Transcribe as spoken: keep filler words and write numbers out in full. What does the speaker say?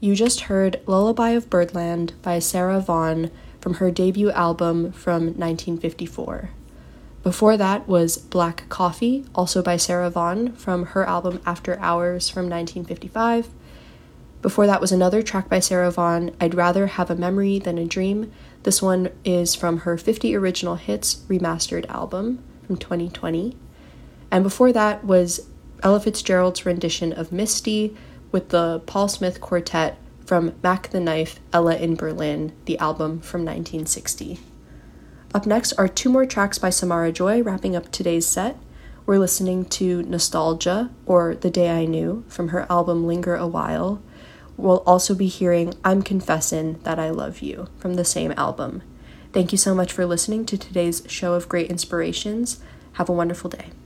You just heard Lullaby of Birdland by Sarah Vaughan from her debut album from nineteen fifty-four. Before that was Black Coffee, also by Sarah Vaughan, from her album After Hours from nineteen fifty-five. Before that was another track by Sarah Vaughan, I'd Rather Have a Memory Than a Dream. This one is from her fifty Original Hits remastered album from twenty twenty. And before that was Ella Fitzgerald's rendition of Misty with the Paul Smith Quartet from Mac the Knife, Ella in Berlin, the album from nineteen sixty. Up next are two more tracks by Samara Joy, wrapping up today's set. We're listening to Nostalgia, or The Day I Knew, from her album Linger a While. We'll also be hearing I'm Confessin' That I Love You from the same album. Thank you so much for listening to today's show of great inspirations. Have a wonderful day.